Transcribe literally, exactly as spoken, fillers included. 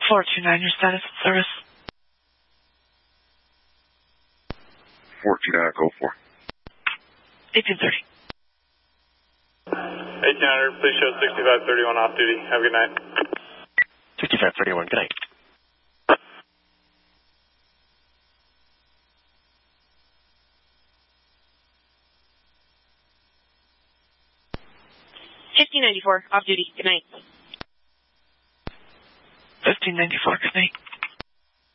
four two nine, your status of service. four two nine, go for. eighteen thirty. eighteen hundred, please show sixty-five thirty-one off duty. Have a good night. sixty-five thirty-one, good night. fifteen ninety-four, off duty. Good night. fifteen ninety-four, good night.